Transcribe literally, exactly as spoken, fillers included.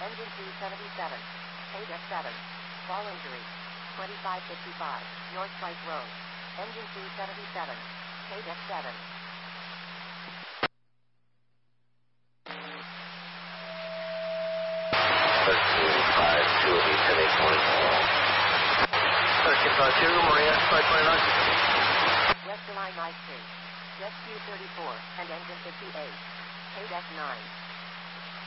Engine two seventy-seven. eight F seven. Fall injury. twenty-five fifty-five. North Pike Road. Engine two seventy-seven. eight F seven. thirteen five two eight seven eight twenty. thirteen five two, Maria, five twenty-nine. West Line I three. Jet Q thirty-four and engine fifty-eight. eight F nine.